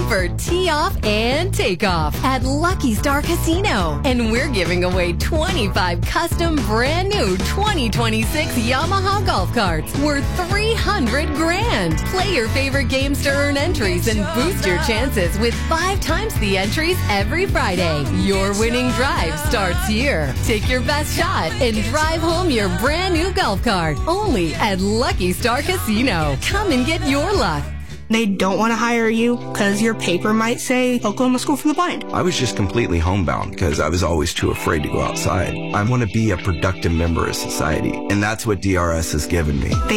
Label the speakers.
Speaker 1: for tee off and takeoff at Lucky Star Casino. And we're giving away 25 custom brand new 2026 Yamaha golf carts worth $300 grand. Play your favorite games to earn entries and boost your chances with 5 times the entries every Friday. Your winning drive starts here. Take your best shot and drive home your brand new golf cart only at Lucky Star Casino. Come and get your luck.
Speaker 2: They don't want to hire you because your paper might say Oklahoma School for the Blind.
Speaker 3: I was just completely homebound because I was always too afraid to go outside. I want to be a productive member of society, and that's what DRS has given me.